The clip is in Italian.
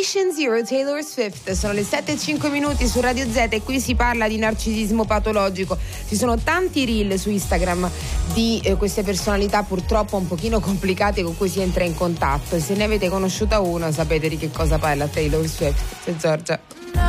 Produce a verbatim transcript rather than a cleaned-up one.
Patient Zero, Taylor Swift. Sono le sette e cinque minuti su Radio Z e qui si parla di narcisismo patologico. Ci sono tanti reel su Instagram di eh, queste personalità purtroppo un pochino complicate con cui si entra in contatto, e se ne avete conosciuta una sapete di che cosa parla Taylor Swift. C'è Giorgia.